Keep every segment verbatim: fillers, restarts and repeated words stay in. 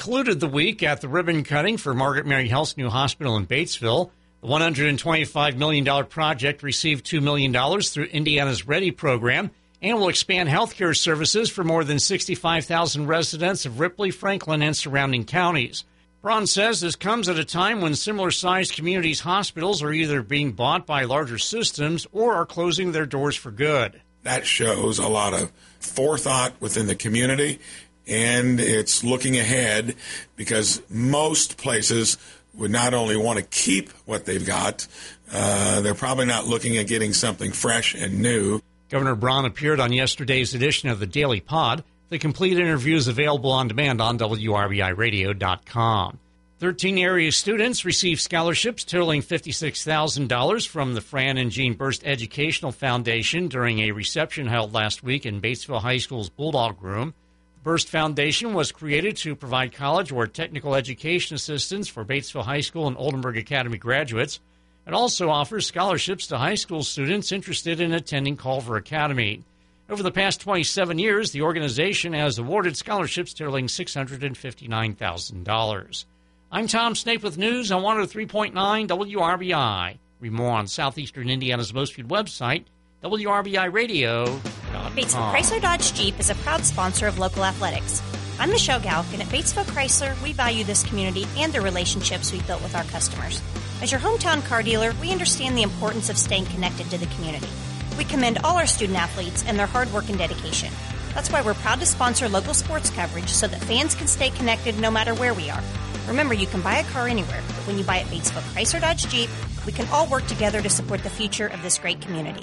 concluded the week at the ribbon cutting for Margaret Mary Health's new hospital in Batesville. The one hundred twenty-five million dollars project received two million dollars through Indiana's READY program and will expand health care services for more than sixty-five thousand residents of Ripley, Franklin, and surrounding counties. Braun says this comes at a time when similar-sized communities' hospitals are either being bought by larger systems or are closing their doors for good. That shows a lot of forethought within the community, and it's looking ahead because most places would not only want to keep what they've got, uh, they're probably not looking at getting something fresh and new. Governor Braun appeared on yesterday's edition of the Daily Pod. The complete interview is available on demand on W R B I radio dot com. Thirteen area students received scholarships totaling fifty-six thousand dollars from the Fran and Jean Burst Educational Foundation during a reception held last week in Batesville High School's Bulldog Room. The Burst Foundation was created to provide college or technical education assistance for Batesville High School and Oldenburg Academy graduates. It also offers scholarships to high school students interested in attending Culver Academy. Over the past twenty-seven years, the organization has awarded scholarships totaling six hundred fifty-nine thousand dollars. I'm Tom Snape with news on one oh three point nine W R B I. Read more on Southeastern Indiana's most viewed website, W R B I radio dot com. Batesville Chrysler Dodge Jeep is a proud sponsor of local athletics. I'm Michelle Galk, and at Batesville Chrysler, we value this community and the relationships we've built with our customers. As your hometown car dealer, we understand the importance of staying connected to the community. We commend all our student athletes and their hard work and dedication. That's why we're proud to sponsor local sports coverage so that fans can stay connected no matter where we are. Remember, you can buy a car anywhere, but when you buy at Batesville Chrysler Dodge Jeep, we can all work together to support the future of this great community.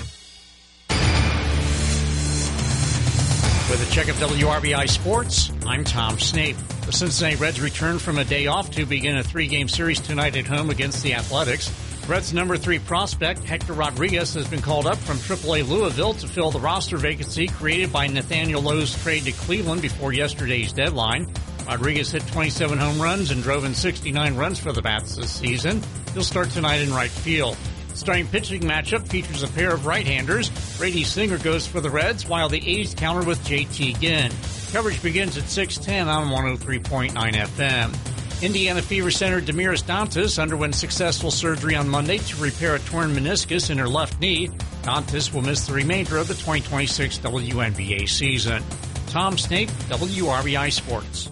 With a check of W R B I Sports, I'm Tom Snape. The Cincinnati Reds return from a day off to begin a three-game series tonight at home against the Athletics. Reds' number three prospect, Hector Rodriguez, has been called up from triple A Louisville to fill the roster vacancy created by Nathaniel Lowe's trade to Cleveland before yesterday's deadline. Rodriguez hit twenty-seven home runs and drove in sixty-nine runs for the Bats this season. He'll start tonight in right field. The starting pitching matchup features a pair of right-handers. Brady Singer goes for the Reds, while the A's counter with J T Ginn. Coverage begins at six ten on one oh three point nine F M. Indiana Fever Center Demiris Dantas underwent successful surgery on Monday to repair a torn meniscus in her left knee. Dantas will miss the remainder of the twenty twenty-six W N B A season. Tom Snape, W R B I Sports.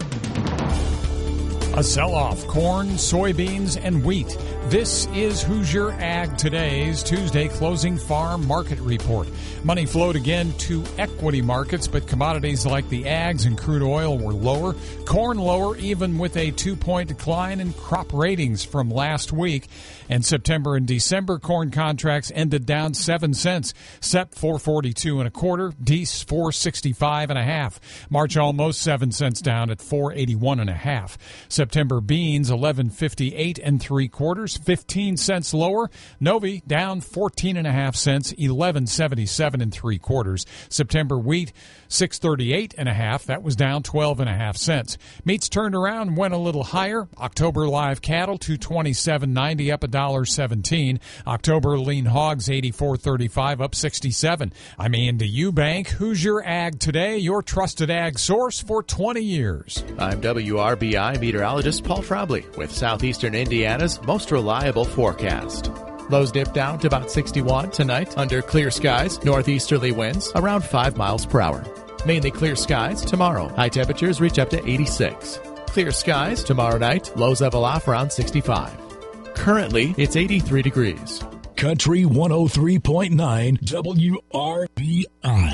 A sell-off, corn, soybeans, and wheat. This is Hoosier Ag Today's Tuesday closing farm market report. Money flowed again to equity markets, but commodities like the ags and crude oil were lower. Corn lower, even with a two-point decline in crop ratings from last week. And September and December corn contracts ended down seven cents. S E P four forty-two and a quarter, D E S four sixty-five and a half. March almost seven cents down at four eighty-one and a half. September beans eleven fifty-eight and three quarters, fifteen cents lower. Novi down fourteen and a half cents, eleven seventy-seven and three quarters. September wheat six thirty-eight and a half. That was down twelve and a half cents. Meats turned around and went a little higher. October live cattle two twenty-seven ninety, up a dollar seventeen. October lean hogs eighty-four thirty-five, up sixty-seven. I'm Andy Eubank. Hoosier Ag Today, your trusted ag source for twenty years. I'm W R B I meteorologist Paul Frobley with Southeastern Indiana's most reliable forecast. Lows dip down to about sixty-one tonight under clear skies, northeasterly winds around five miles per hour. Mainly clear skies tomorrow. High temperatures reach up to eighty-six. Clear skies tomorrow night, lows level off around sixty-five. Currently, it's eighty-three degrees. Country one oh three point nine W R B I.